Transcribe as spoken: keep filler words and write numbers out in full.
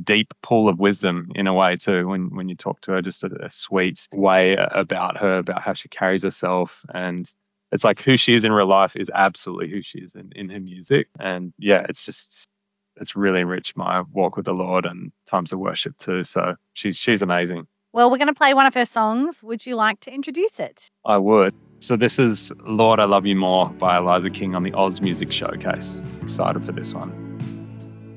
deep pool of wisdom in a way too. When when you talk to her, just a, a sweet way about her, about how she carries herself, and it's like who she is in real life is absolutely who she is in, in her music. And yeah, it's just it's really enriched my walk with the Lord and times of worship too. So she's she's amazing. Well, we're going to play one of her songs. Would you like to introduce it? I would. So this is Lord, I Love You More by Eliza King on the Oz Music Showcase. Excited for this one.